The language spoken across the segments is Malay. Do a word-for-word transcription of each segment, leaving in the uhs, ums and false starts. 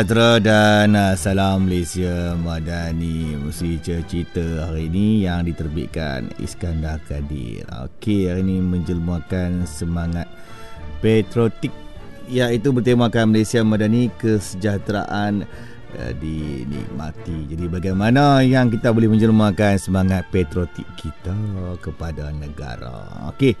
Sejahtera dan uh, salam Malaysia Madani. Mesti cerita hari ini yang diterbitkan Iskandar Kadir. Okey, hari ini menjelmakan semangat patriotik, iaitu bertemakan Malaysia Madani, kesejahteraan uh, dinikmati. Jadi bagaimana yang kita boleh menjelmakan semangat patriotik kita kepada negara. Okey.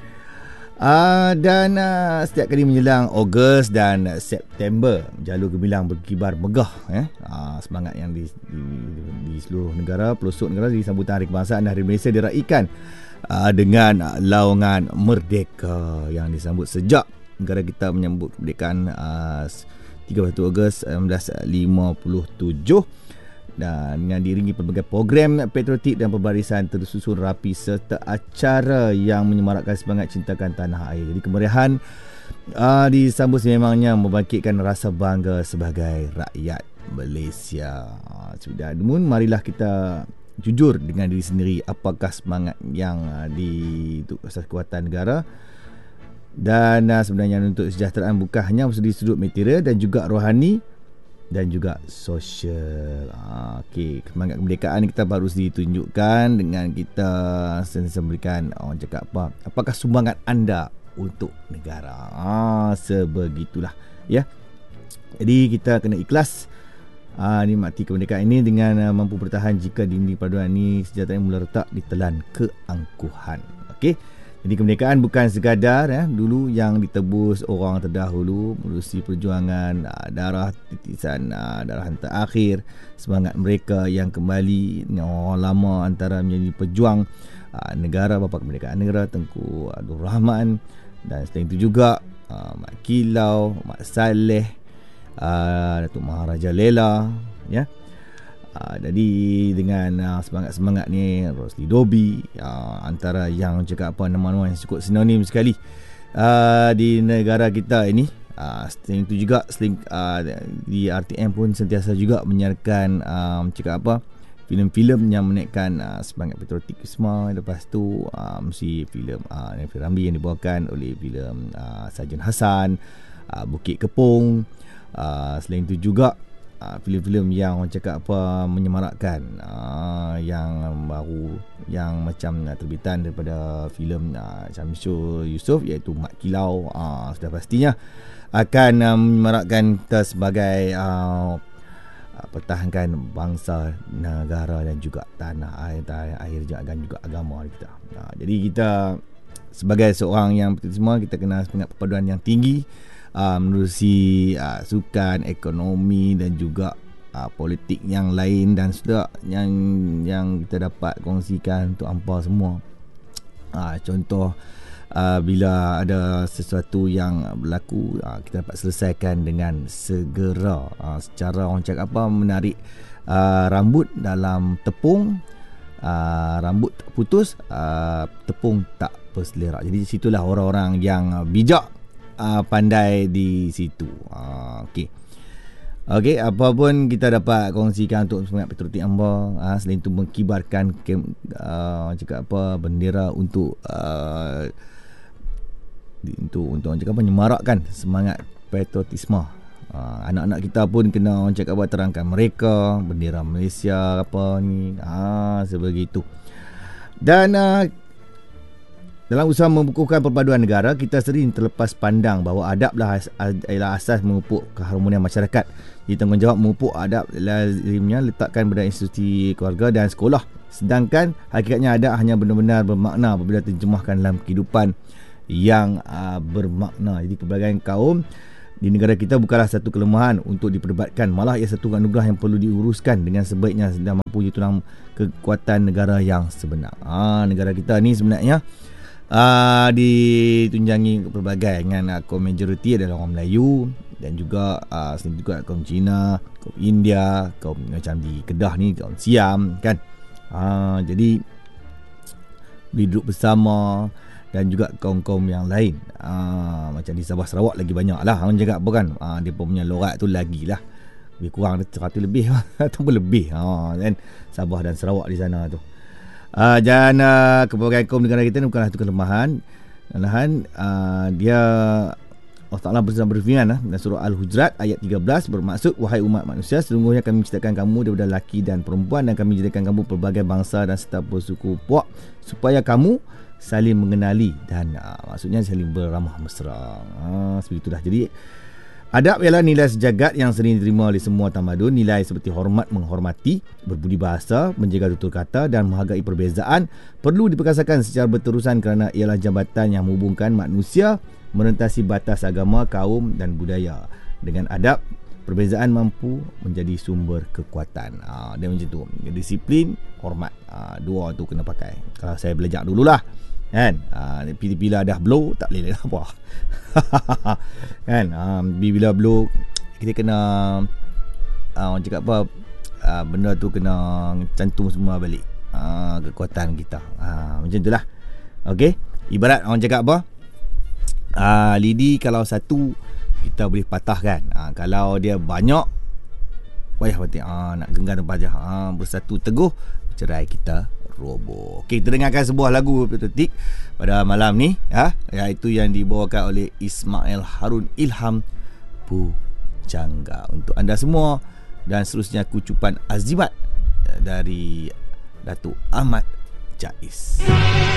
Uh, dan uh, setiap kali menjelang Ogos dan September, jalur gemilang berkibar megah eh? uh, semangat yang di, di, di seluruh negara, pelosok negara, di sambutan Hari Kebangsaan dan Hari Malaysia diraikan uh, dengan laungan Merdeka yang disambut sejak negara kita menyambut kemerdekaan uh, tiga puluh satu Ogos seribu sembilan ratus lima puluh tujuh, dan dengan diiringi pelbagai program patriotik dan pembarisan tersusun rapi serta acara yang menyemarakkan semangat cintakan tanah air. Jadi kemeriahan uh, disambut sememangnya membangkitkan rasa bangga sebagai rakyat Malaysia. Uh, namun marilah kita jujur dengan diri sendiri, apakah semangat yang uh, di untuk asas kekuatan negara. Dan uh, sebenarnya untuk kesejahteraan bukan hanya dari sudut material dan juga rohani dan juga sosial. Ha, okey, semangat kemerdekaan kita harus ditunjukkan dengan kita sentiasa memberikan, orang cakap apa, apakah sumbangan anda untuk negara. Ha, sebegitulah ya. Jadi kita kena ikhlas ha, nikmati kemerdekaan ini dengan uh, mampu bertahan jika dinding paduan ini sejatinya mula retak ditelan keangkuhan. Okey. Jadi kemerdekaan bukan sekadar ya, dulu yang ditebus orang terdahulu melalui perjuangan aa, darah titisan aa, darah terakhir, semangat mereka yang kembali orang lama antara menjadi pejuang aa, negara, bapa kemerdekaan negara Tengku Abdul Rahman, dan selain itu juga aa, Mat Kilau, Mat Saleh, aa, Datuk Maharaja Lela ya. Uh, jadi dengan uh, semangat-semangat ni, Rosli Dobi uh, antara yang cakap apa, nama-nama yang cukup sinonim sekali uh, di negara kita ini. Uh, selain itu juga seling, uh, di R T M pun sentiasa juga menyiarkan um, cakap apa, filem-filem yang menaikkan uh, semangat patriotikisme. Lepas tu uh, mesti filem uh, F. Ramli yang dibawakan oleh filem uh, Sarjan Hassan, uh, Bukit Kepung. Uh, selain itu juga Uh, filem-filem yang orang cakap apa, menyemarakkan uh, yang baru, yang macam uh, terbitan daripada filem uh, Syamsul Yusof, iaitu Mat Kilau, uh, sudah pastinya akan uh, menyemarakkan kita sebagai uh, uh, pertahankan bangsa, negara dan juga tanah air, tanah air dan juga agama kita. Uh, jadi kita sebagai seorang yang semua, kita kena semangat perpaduan yang tinggi Uh, menerusi uh, sukan, ekonomi dan juga uh, politik yang lain, dan sudah yang yang kita dapat kongsikan untuk hampa semua. Uh, contoh uh, bila ada sesuatu yang berlaku, uh, kita dapat selesaikan dengan segera, uh, secara orang cakap apa, menarik uh, rambut dalam tepung, uh, rambut tak putus, uh, tepung tak berselerak. Jadi situlah orang-orang yang bijak Uh, pandai di situ. Uh, Okey. Okey, apa pun kita dapat kongsikan untuk semangat patriotik hamba, uh, selain itu mengkibarkan kem, uh, cakap apa, bendera untuk uh, untuk untuk orang cakap apa, menyemarakkan semangat patriotisme. Uh, anak-anak kita pun kena orang cakap apa, terangkan mereka bendera Malaysia apa ni, ah uh, sebegitu. Dan uh, dalam usaha membukukan perpaduan negara, kita sering terlepas pandang bahawa adablah adalah asas memupuk keharmonian masyarakat. Jadi tanggungjawab memupuk adab lazimnya letakkan pada institusi keluarga dan sekolah. Sedangkan hakikatnya adab hanya benar-benar bermakna apabila terjemahkan dalam kehidupan yang uh, bermakna. Jadi pelbagai kaum di negara kita bukanlah satu kelemahan untuk diperdebatkan, malah ia satu anugerah yang perlu diuruskan dengan sebaiknya dan mampu tulang kekuatan negara yang sebenar. Ah, negara kita ni sebenarnya Uh, ditunjangi pelbagai dengan uh, kaum majoriti adalah orang Melayu, dan juga uh, selain juga kaum Cina, kaum India, kaum macam di Kedah ni kaum Siam kan. Uh, jadi duduk bersama, dan juga kaum-kaum yang lain uh, macam di Sabah Sarawak lagi banyak lah orang cakap apa kan, uh, dia punya lorat tu lagi lah lebih kurang seratus lebih ataupun lebih uh, kan, Sabah dan Sarawak di sana tu. Uh, dan uh, kebahagiaan kaum negara kita ni bukanlah satu kelemahan. Malahan uh, dia Allah Ta'ala berfirman dalam surah Al-Hujurat ayat tiga belas, bermaksud, wahai umat manusia, sesungguhnya kami menciptakan kamu daripada lelaki dan perempuan, dan kami jadikan kamu pelbagai bangsa dan serta bersuku puak, supaya kamu saling mengenali dan aa, maksudnya saling beramah mesra. Ha, seperti itu dah. Jadi adab ialah nilai sejagat yang sering diterima oleh semua tamadun. Nilai seperti hormat menghormati, berbudi bahasa, menjaga tutur kata dan menghargai perbezaan perlu diperkasakan secara berterusan kerana ialah jambatan yang menghubungkan manusia merentasi batas agama, kaum dan budaya. Dengan adab, perbezaan mampu menjadi sumber kekuatan. Ha, dia macam tu. Disiplin, hormat. Ha, dua tu kena pakai. Kalau saya belajar dululah. Kan? Ha, bila dah blow, tak boleh lah apa. Kan? Ha, bila blow, kita kena, ha, orang cakap apa, ha, benda tu kena cantum semua balik. Ha, kekuatan kita. Ha, macam tu lah. Okay? Ibarat orang cakap apa? Uh, lidi kalau satu kita boleh patahkan. Uh, kalau dia banyak, payah mati. Uh, nak genggam tempat je. Uh, bersatu teguh, cerai kita roboh. Okey, kita dengarkan sebuah lagu petik pada malam ni, ya, iaitu yang dibawakan oleh Ismail Harun Ilham, Pujangga, untuk anda semua. Dan seterusnya kucupan azimat dari Datuk Ahmad Jais.